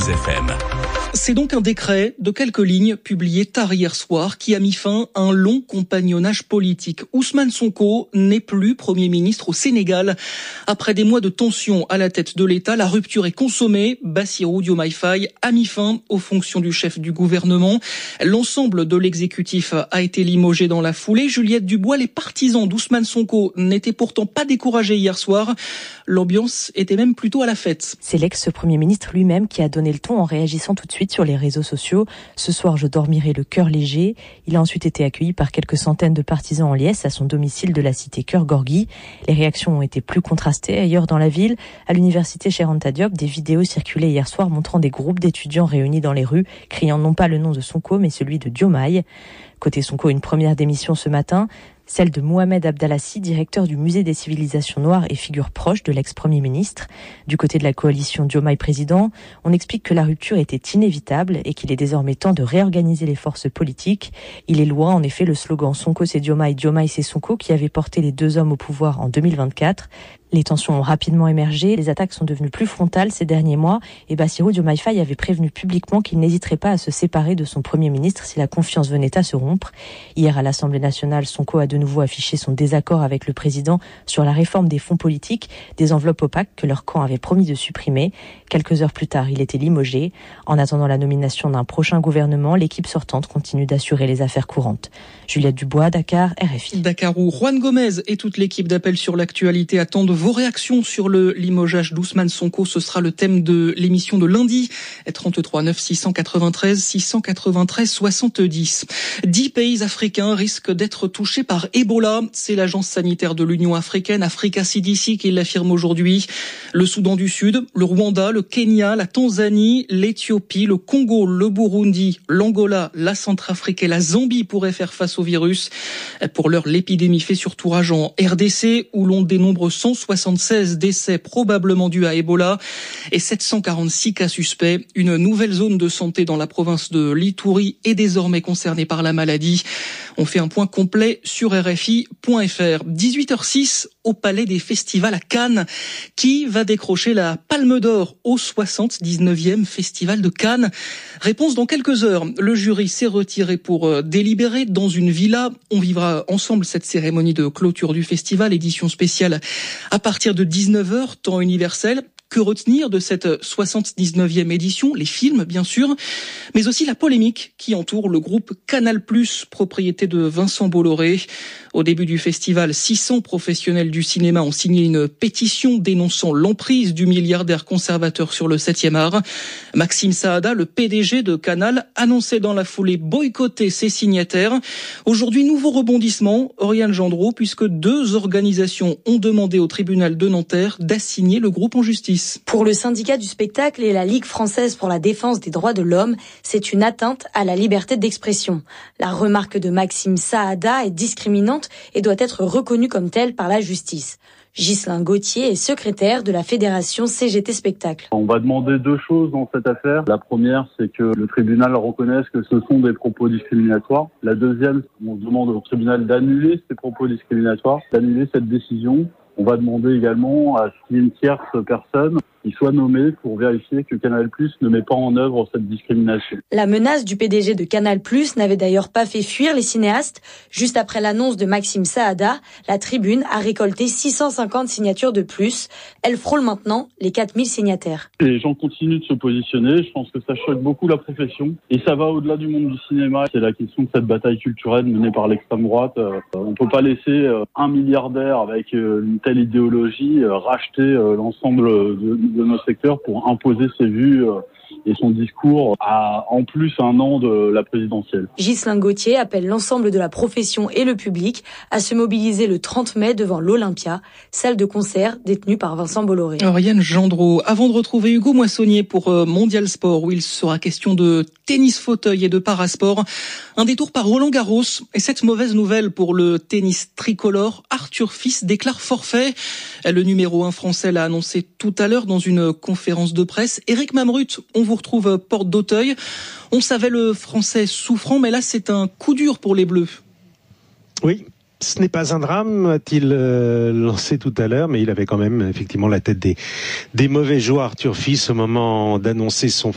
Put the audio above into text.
FM. C'est donc un décret de quelques lignes publié tard hier soir qui a mis fin à un long compagnonnage politique. Ousmane Sonko n'est plus Premier ministre au Sénégal. Après des mois de tension à la tête de l'État, la rupture est consommée. Bassirou Diomaye Faye a mis fin aux fonctions du chef du gouvernement. L'ensemble de l'exécutif a été limogé dans la foulée. Juliette Dubois, les partisans d'Ousmane Sonko n'étaient pourtant pas découragés hier soir. L'ambiance était même plutôt à la fête. C'est l'ex-premier ministre lui-même qui a donné le ton en réagissant tout de suite sur les réseaux sociaux. Ce soir, je dormirai le cœur léger. Il a ensuite été accueilli par quelques centaines de partisans en liesse à son domicile de la cité Keur-Gorgui. Les réactions ont été plus contrastées ailleurs dans la ville. À l'université Cheikh Anta Diop, des vidéos circulaient hier soir montrant des groupes d'étudiants réunis dans les rues, criant non pas le nom de Sonko, mais celui de Diomaye. Côté Sonko, une première démission ce matin, celle de Mohamed Abdallassi, directeur du musée des civilisations noires et figure proche de l'ex-premier ministre. Du côté de la coalition Diomaye président, on explique que la rupture était inévitable et qu'il est désormais temps de réorganiser les forces politiques. Il est loin, en effet, le slogan Sonko c'est Diomaye, Diomaye c'est Sonko qui avait porté les deux hommes au pouvoir en 2024. Les tensions ont rapidement émergé, les attaques sont devenues plus frontales ces derniers mois et Bassirou Diomaye Faye avait prévenu publiquement qu'il n'hésiterait pas à se séparer de son Premier ministre si la confiance venait à se rompre. Hier à l'Assemblée nationale, Sonko a de nouveau affiché son désaccord avec le président sur la réforme des fonds politiques, des enveloppes opaques que leur camp avait promis de supprimer. Quelques heures plus tard, il était limogé. En attendant la nomination d'un prochain gouvernement, l'équipe sortante continue d'assurer les affaires courantes. Juliette Dubois, Dakar, RFI. Dakar où Juan Gomez et toute l'équipe d'Appel sur l'actualité attendent vos réactions sur le limogeage d'Ousmane Sonko. Ce sera le thème de l'émission de lundi. 33 9 693 693 70. 10 pays africains risquent d'être touchés par Ebola. C'est l'agence sanitaire de l'Union africaine, Africa CDC, qui l'affirme aujourd'hui. Le Soudan du Sud, le Rwanda, le Kenya, la Tanzanie, l'Éthiopie, le Congo, le Burundi, l'Angola, la Centrafrique et la Zambie pourraient faire face au virus. Pour l'heure, l'épidémie fait surtout rage en RDC, où l'on dénombre 176 décès probablement dus à Ebola et 746 cas suspects. Une nouvelle zone de santé dans la province de l'Ituri est désormais concernée par la maladie. On fait un point complet sur RFI.fr. 18h06 au Palais des Festivals à Cannes. Qui va décrocher la Palme d'Or au 79e Festival de Cannes? Réponse dans quelques heures. Le jury s'est retiré pour délibérer dans une villa. On vivra ensemble cette cérémonie de clôture du festival, édition spéciale à partir de 19h, temps universel. Que retenir de cette 79e édition? Les films, bien sûr, mais aussi la polémique qui entoure le groupe Canal+, propriété de Vincent Bolloré. Au début du festival, 600 professionnels du cinéma ont signé une pétition dénonçant l'emprise du milliardaire conservateur sur le 7e art. Maxime Saada, le PDG de Canal, annonçait dans la foulée boycotter ses signataires. Aujourd'hui, nouveau rebondissement, Oriane Gendreau, puisque 2 organisations ont demandé au tribunal de Nanterre d'assigner le groupe en justice. Pour le syndicat du spectacle et la Ligue française pour la défense des droits de l'homme, c'est une atteinte à la liberté d'expression. La remarque de Maxime Saada est discriminante et doit être reconnue comme telle par la justice. Ghislain Gauthier est secrétaire de la fédération CGT Spectacle. On va demander 2 choses dans cette affaire. La première, c'est que le tribunal reconnaisse que ce sont des propos discriminatoires. La deuxième, on demande au tribunal d'annuler ces propos discriminatoires, d'annuler cette décision. On va demander également à ce qu'il y ait une tierce personne qui soit nommée pour vérifier que Canal+ ne met pas en œuvre cette discrimination. La menace du PDG de Canal+ n'avait d'ailleurs pas fait fuir les cinéastes. Juste après l'annonce de Maxime Saada, la Tribune a récolté 650 signatures de plus. Elle frôle maintenant les 4000 signataires. Les gens continuent de se positionner. Je pense que ça choque beaucoup la profession. Et ça va au-delà du monde du cinéma. C'est la question de cette bataille culturelle menée par l'extrême droite. On ne peut pas laisser un milliardaire avec une telle idéologie racheter l'ensemble de notre secteur pour imposer ses vues et son discours à en plus un an de la présidentielle. Ghislain Gauthier appelle l'ensemble de la profession et le public à se mobiliser le 30 mai devant l'Olympia, salle de concert détenue par Vincent Bolloré. Oriane Gendreau, avant de retrouver Hugo Moissonnier pour Mondial Sport, où il sera question de tennis fauteuil et de parasport, un détour par Roland-Garros et cette mauvaise nouvelle pour le tennis tricolore, Arthur Fils déclare forfait. Le numéro 1 français l'a annoncé tout à l'heure dans une conférence de presse. Éric Mamrut, on vous retrouve porte d'Auteuil. On savait le français souffrant, mais là c'est un coup dur pour les Bleus. Oui, ce n'est pas un drame, a-t-il lancé tout à l'heure, mais il avait quand même effectivement la tête des mauvais joueurs, Arthur Fils, au moment d'annoncer son